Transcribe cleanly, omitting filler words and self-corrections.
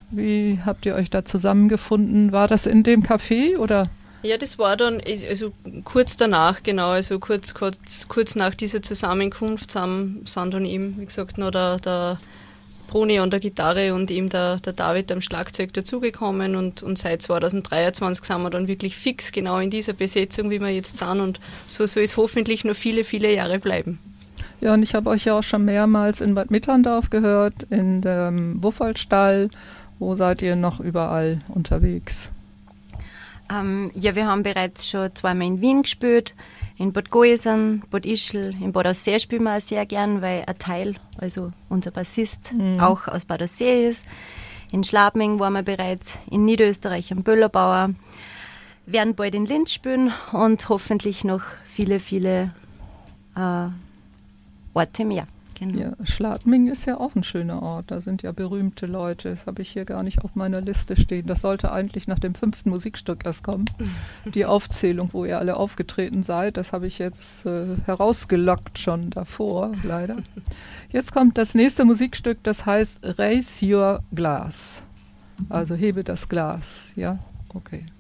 Wie habt ihr euch da zusammengefunden? War das in dem Café oder? Ja, das war dann also kurz danach, genau, also kurz nach dieser Zusammenkunft sind dann eben, wie gesagt, noch der Bruni an der Gitarre und eben der David am Schlagzeug dazugekommen und seit 2023 sind wir dann wirklich fix genau in dieser Besetzung, wie wir jetzt sind, und so soll es hoffentlich noch viele, viele Jahre bleiben. Ja, und ich habe euch ja auch schon mehrmals in Bad Mitterndorf gehört, in dem Wufferlstall. Wo seid ihr noch überall unterwegs? Ja, wir haben bereits schon zweimal in Wien gespielt, in Bad Goisern, Bad Ischl, in Bad Aussee spielen wir auch sehr gern, weil ein Teil, also unser Bassist, auch aus Bad Aussee ist. In Schladming waren wir bereits, in Niederösterreich am Böllerbauer, werden bald in Linz spielen und hoffentlich noch viele, viele Orte mehr. Genau. Ja, Schladming ist ja auch ein schöner Ort. Da sind ja berühmte Leute. Das habe ich hier gar nicht auf meiner Liste stehen. Das sollte eigentlich nach dem 5. Musikstück erst kommen. Die Aufzählung, wo ihr alle aufgetreten seid, das habe ich jetzt herausgelockt schon davor, leider. Jetzt kommt das nächste Musikstück, das heißt Raise Your Glass. Also hebe das Glas. Ja, okay.